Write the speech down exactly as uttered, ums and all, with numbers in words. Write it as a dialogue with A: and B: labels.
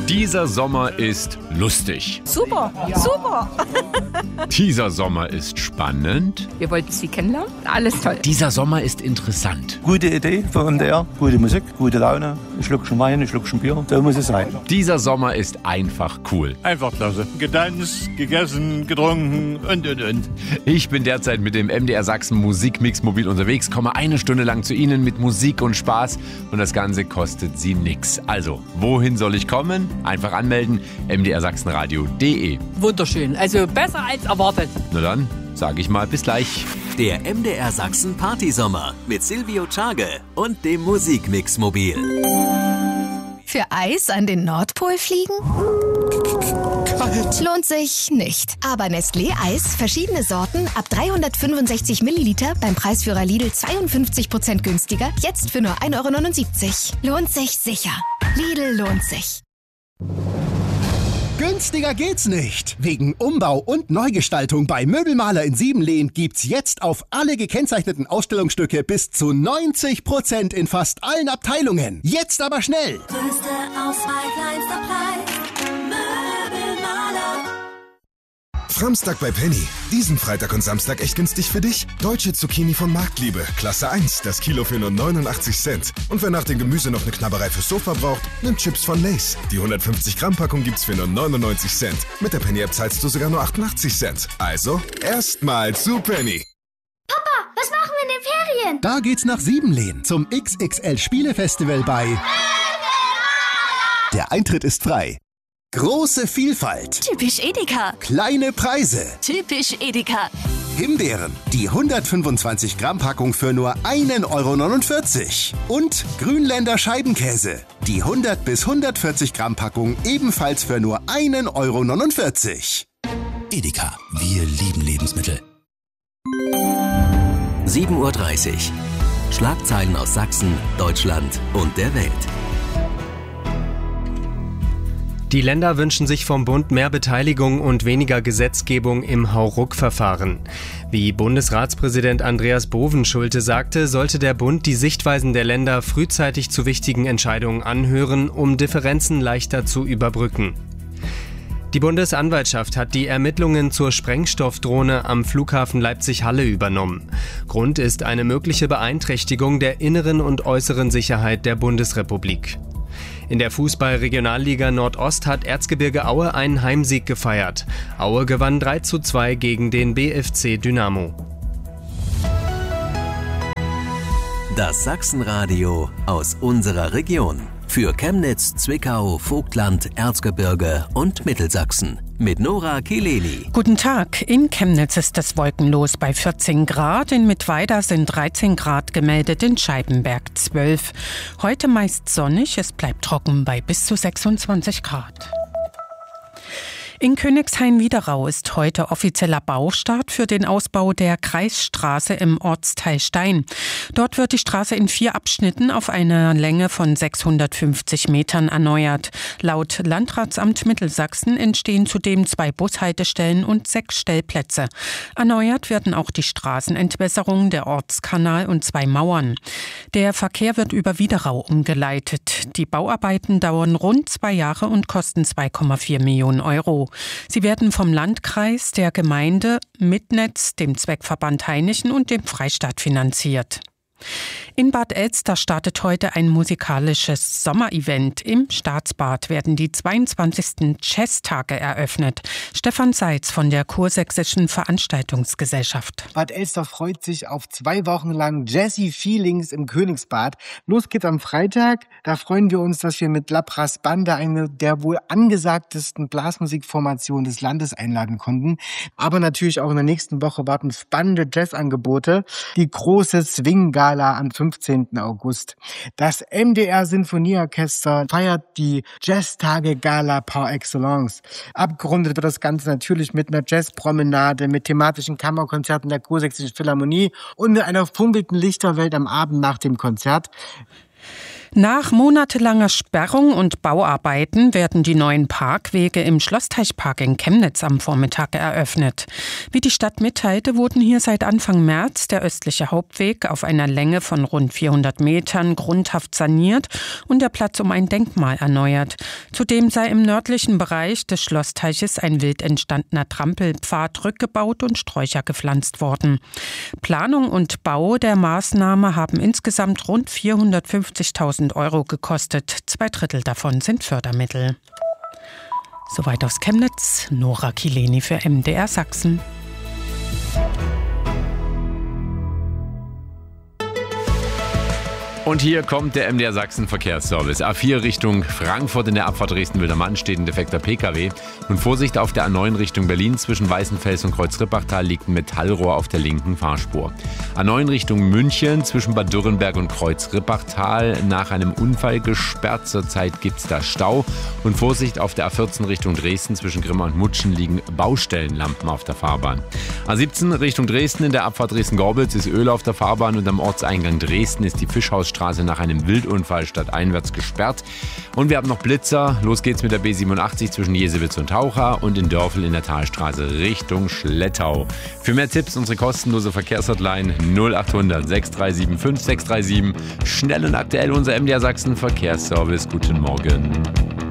A: Dieser Sommer ist lustig.
B: Super, super.
A: Dieser Sommer ist spannend.
B: Wir wollten Sie kennenlernen. Alles toll.
A: Dieser Sommer ist interessant.
C: Gute Idee für M D R, gute Musik, gute Laune. Ein Schluckchen Wein, ein Schluckchen Bier, so muss es sein.
A: Dieser Sommer ist einfach cool.
D: Einfach klasse. Getanzt, gegessen, getrunken und, und, und.
A: Ich bin derzeit mit dem M D R Sachsen Musikmix mobil unterwegs, komme eine Stunde lang zu Ihnen mit Musik und Spaß und das Ganze kostet Sie nix. Also, wohin soll ich kommen? Einfach anmelden, m d r sachsenradio punkt d e.
B: Wunderschön. Also besser als erwartet.
A: Na dann, sage ich mal, bis gleich.
E: Der M D R Sachsen Partysommer mit Silvio Czage und dem Musikmix mobil.
F: Für Eis an den Nordpol fliegen? Kalt. Lohnt sich nicht. Aber Nestlé Eis, verschiedene Sorten, ab dreihundertfünfundsechzig Milliliter, beim Preisführer Lidl zweiundfünfzig Prozent günstiger, jetzt für nur ein Euro neunundsiebzig. Lohnt sich sicher. Lidl lohnt sich.
G: Günstiger geht's nicht. Wegen Umbau und Neugestaltung bei Möbelmaler in Siebenlehn gibt's jetzt auf alle gekennzeichneten Ausstellungsstücke bis zu neunzig Prozent in fast allen Abteilungen. Jetzt aber schnell!
H: Größte Auswahl, kleinster Preis. Möbelmaler.
I: Samstag bei Penny. Diesen Freitag und Samstag echt günstig für dich? Deutsche Zucchini von Marktliebe. Klasse eins, das Kilo für nur neunundachtzig Cent. Und wer nach dem Gemüse noch eine Knabberei fürs Sofa braucht, nimmt Chips von Lay's. Die hundertfünfzig Gramm Packung gibt's für nur neunundneunzig Cent. Mit der Penny-App zahlst du sogar nur achtundachtzig Cent. Also, erstmal zu Penny.
H: Papa, was machen wir in den Ferien?
G: Da geht's nach Siebenlehn zum X X L Spielefestival bei... Der Eintritt ist frei. Große Vielfalt.
H: Typisch Edeka.
G: Kleine Preise.
H: Typisch Edeka.
G: Himbeeren, die hundertfünfundzwanzig Gramm Packung für nur ein Euro neunundvierzig. Und Grünländer Scheibenkäse, die hundert bis hundertvierzig Gramm Packung ebenfalls für nur ein Euro neunundvierzig.
J: Edeka, wir lieben Lebensmittel.
E: sieben Uhr dreißig. Schlagzeilen aus Sachsen, Deutschland und der Welt.
K: Die Länder wünschen sich vom Bund mehr Beteiligung und weniger Gesetzgebung im Hauruck-Verfahren. Wie Bundesratspräsident Andreas Bovenschulte sagte, sollte der Bund die Sichtweisen der Länder frühzeitig zu wichtigen Entscheidungen anhören, um Differenzen leichter zu überbrücken. Die Bundesanwaltschaft hat die Ermittlungen zur Sprengstoffdrohne am Flughafen Leipzig-Halle übernommen. Grund ist eine mögliche Beeinträchtigung der inneren und äußeren Sicherheit der Bundesrepublik. In der Fußball-Regionalliga Nordost hat Erzgebirge Aue einen Heimsieg gefeiert. Aue gewann drei zu zwei gegen den B F C Dynamo.
E: Das Sachsenradio aus unserer Region. Für Chemnitz, Zwickau, Vogtland, Erzgebirge und Mittelsachsen. Mit Nora Kileli.
L: Guten Tag. In Chemnitz ist es wolkenlos bei vierzehn Grad. In Mittweida sind dreizehn Grad gemeldet, in Scheibenberg zwölf. Heute meist sonnig, es bleibt trocken bei bis zu sechsundzwanzig Grad. In Königshain-Wiederau ist heute offizieller Baustart für den Ausbau der Kreisstraße im Ortsteil Stein. Dort wird die Straße in vier Abschnitten auf einer Länge von sechshundertfünfzig Metern erneuert. Laut Landratsamt Mittelsachsen entstehen zudem zwei Bushaltestellen und sechs Stellplätze. Erneuert werden auch die Straßenentwässerung, der Ortskanal und zwei Mauern. Der Verkehr wird über Wiederau umgeleitet. Die Bauarbeiten dauern rund zwei Jahre und kosten zwei Komma vier Millionen Euro. Sie werden vom Landkreis, der Gemeinde, Mitnetz, dem Zweckverband Hainichen und dem Freistaat finanziert. In Bad Elster startet heute ein musikalisches Sommerevent. Im Staatsbad werden die zweiundzwanzigsten Jazztage eröffnet. Stefan Seitz von der Kursächsischen Veranstaltungsgesellschaft.
M: Bad Elster freut sich auf zwei Wochen lang Jazzy Feelings im Königsbad. Los geht's am Freitag. Da freuen wir uns, dass wir mit La Brass Banda eine der wohl angesagtesten Blasmusikformationen des Landes einladen konnten. Aber natürlich auch in der nächsten Woche warten spannende Jazzangebote. Die große Swing-Gala am fünfzehnten August. Das M D R Sinfonieorchester feiert die Jazztage-Gala par excellence. Abgerundet wird das Ganze natürlich mit einer Jazzpromenade, mit thematischen Kammerkonzerten der Kursächsischen Philharmonie und mit einer funkelnden Lichterwelt am Abend nach dem Konzert.
L: Nach monatelanger Sperrung und Bauarbeiten werden die neuen Parkwege im Schlossteichpark in Chemnitz am Vormittag eröffnet. Wie die Stadt mitteilte, wurden hier seit Anfang März der östliche Hauptweg auf einer Länge von rund vierhundert Metern grundhaft saniert und der Platz um ein Denkmal erneuert. Zudem sei im nördlichen Bereich des Schlossteiches ein wild entstandener Trampelpfad rückgebaut und Sträucher gepflanzt worden. Planung und Bau der Maßnahme haben insgesamt rund vierhundertfünfzigtausend Euro gekostet. Zwei Drittel davon sind Fördermittel. Soweit aus Chemnitz, Nora Kileni für M D R Sachsen.
A: Und hier kommt der M D R Sachsen Verkehrsservice. A vier Richtung Frankfurt in der Abfahrt Dresden-Wildermann steht ein defekter P K W. Und Vorsicht auf der A neun Richtung Berlin zwischen Weißenfels und Kreuz-Rippachtal liegt ein Metallrohr auf der linken Fahrspur. A neun Richtung München zwischen Bad Dürrenberg und Kreuz-Rippachtal nach einem Unfall gesperrt. Zurzeit gibt's da Stau. Und Vorsicht auf der A vierzehn Richtung Dresden zwischen Grimma und Mutschen liegen Baustellenlampen auf der Fahrbahn. A siebzehn Richtung Dresden in der Abfahrt Dresden-Gorbitz ist Öl auf der Fahrbahn und am Ortseingang Dresden ist die Fischhausstraße nach einem Wildunfall stadteinwärts gesperrt. Und wir haben noch Blitzer. Los geht's mit der B siebenundachtzig zwischen Jesewitz und Taucha und in Dörfel in der Talstraße Richtung Schlettau. Für mehr Tipps unsere kostenlose Verkehrshotline null achthundert sechs drei sieben fünf sechs drei sieben. Schnell und aktuell unser M D R Sachsen Verkehrsservice. Guten Morgen.